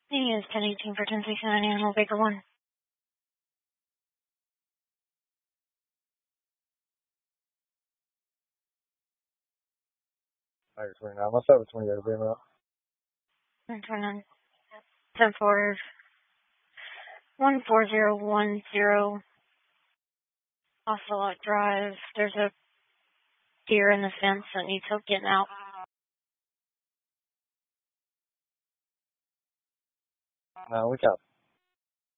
He is 1018 for 1069 Animal Baker 1. Tiger 29. Let's have a 28 beam out. 29. 10-4. 14010. Ocelot Drive. There's a deer in the fence that needs help getting out. No, we got